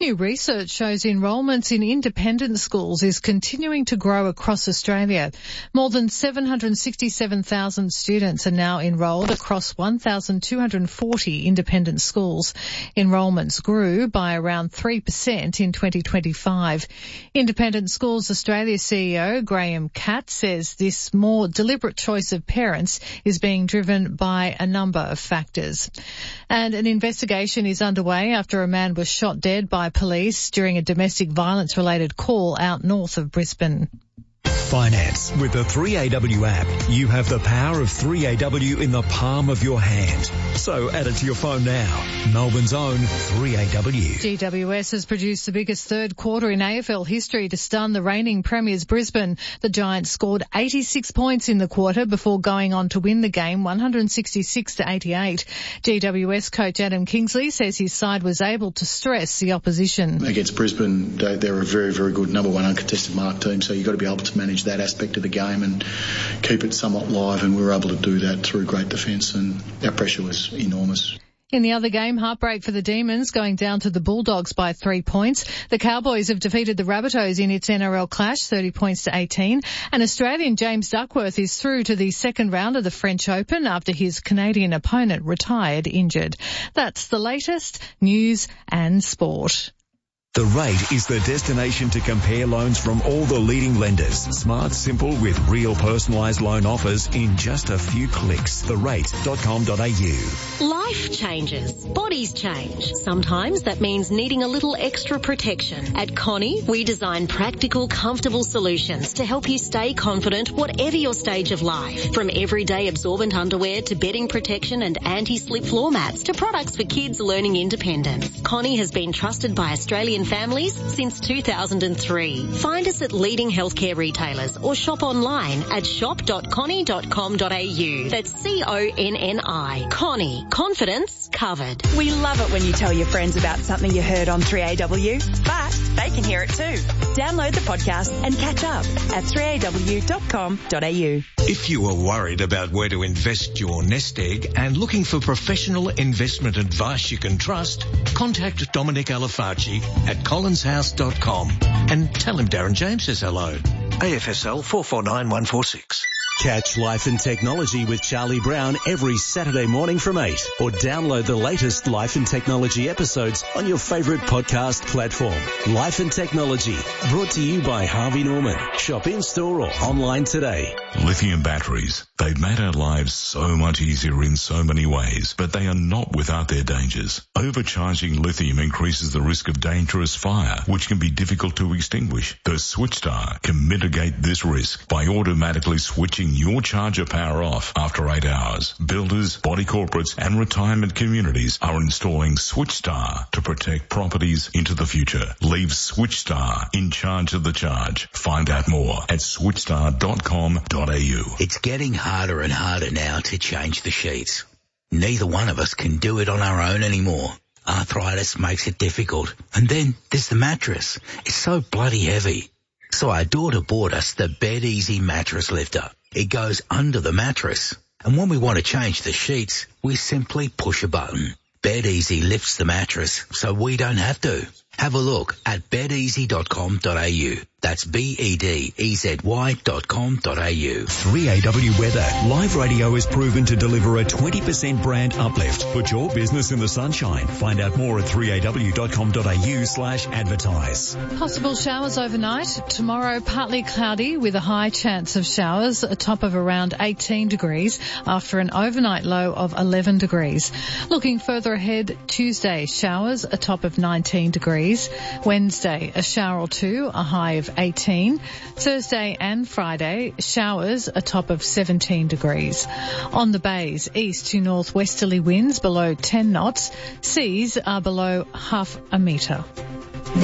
New research shows enrolments in independent schools is continuing to grow across Australia. More than 767,000 students are now enrolled across 1,240 independent schools. Enrolments grew by around 3% in 2025. Independent Schools Australia CEO Graham Catt says this more deliberate choice of parents is being driven by a number of factors. And an investigation is underway after a man was shot dead by police during a domestic violence-related call out north of Brisbane. Finance. With the 3AW app, you have the power of 3AW in the palm of your hand. So add it to your phone now. Melbourne's own 3AW. GWS has produced the biggest third quarter in AFL history to stun the reigning premiers Brisbane. The Giants scored 86 points in the quarter before going on to win the game 166-88. GWS coach Adam Kingsley says his side was able to stress the opposition. Against Brisbane, they're a very, very good number one uncontested mark team, so you've got to be able to manage that aspect of the game and keep it somewhat live, and we were able to do that through great defence, and our pressure was enormous. In the other game, heartbreak for the Demons, going down to the Bulldogs by 3 points. The Cowboys have defeated the Rabbitohs in its NRL clash, 30 points to 18. And Australian James Duckworth is through to the second round of the French Open after his Canadian opponent retired injured. That's the latest news and sport. The Rate is the destination to compare loans from all the leading lenders. Smart, simple, with real personalised loan offers in just a few clicks. therate.com.au. Life changes. Bodies change. Sometimes that means needing a little extra protection. At Connie, we design practical, comfortable solutions to help you stay confident whatever your stage of life. From everyday absorbent underwear to bedding protection and anti-slip floor mats to products for kids learning independence. Connie has been trusted by Australian families since 2003. Find us at leading healthcare retailers or shop online at shop.connie.com.au. That's CONNI. Connie. Confidence covered. We love it when you tell your friends about something you heard on 3AW, but they can hear it too. Download the podcast and catch up at 3aw.com.au. If you are worried about where to invest your nest egg and looking for professional investment advice you can trust, contact Dominic Alafaci at collinshouse.com and tell him Darren James says hello. AFSL 449146. Catch Life and Technology with Charlie Brown every Saturday morning from 8, or download the latest Life and Technology episodes on your favourite podcast platform. Life and Technology, brought to you by Harvey Norman. Shop in-store or online today. Lithium batteries. They've made our lives so much easier in so many ways, but they are not without their dangers. Overcharging lithium increases the risk of dangerous fire, which can be difficult to extinguish. The SwitchStar can mitigate this risk by automatically switching your charger power off after 8 hours. Builders, body corporates and retirement communities are installing SwitchStar to protect properties into the future. Leave SwitchStar in charge of the charge. Find out more at switchstar.com.au. It's getting harder and harder now to change the sheets. Neither one of us can do it on our own anymore. Arthritis makes it difficult. And then there's the mattress. It's so bloody heavy. So our daughter bought us the Bed Easy mattress lifter. It goes under the mattress. And when we want to change the sheets, we simply push a button. Bed Easy lifts the mattress so we don't have to. Have a look at bedeasy.com.au. That's bedezy.com.au. 3AW Weather. Live radio is proven to deliver a 20% brand uplift. Put your business in the sunshine. Find out more at 3aw.com.au/advertise. Possible showers overnight. Tomorrow, partly cloudy with a high chance of showers, a top of around 18 degrees after an overnight low of 11 degrees. Looking further ahead, Tuesday, showers, a top of 19 degrees. Wednesday, a shower or two, a high of 18. Thursday and Friday, showers, a top of 17 degrees. On the bays, east to northwesterly winds below 10 knots. Seas are below half a metre.